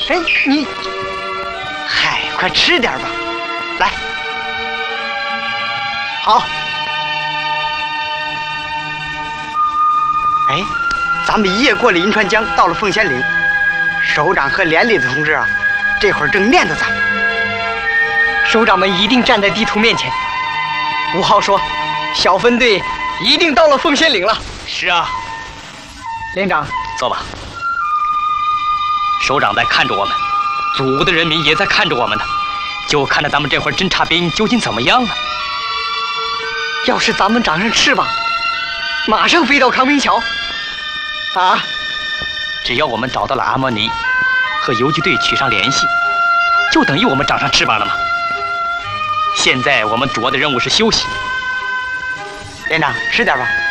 哎，你，嗨，快吃点吧，来，好。哎，咱们一夜过了银川江，到了凤仙岭，首长和连里的同志啊，这会儿正念着咱们。首长们一定站在地图面前。吴昊说，小分队一定到了凤仙岭了。 是啊， 连长， 坐吧。首长在看着我们，祖国的人民也在看着我们呢，就看着咱们这会儿侦察兵究竟怎么样了。 要是咱们长上翅膀，马上飞到康平桥。啊！ 只要我们找到了阿莫尼，和游击队取上联系，就等于我们长上翅膀了吗？现在我们主要的任务是休息。 连长，吃点吧。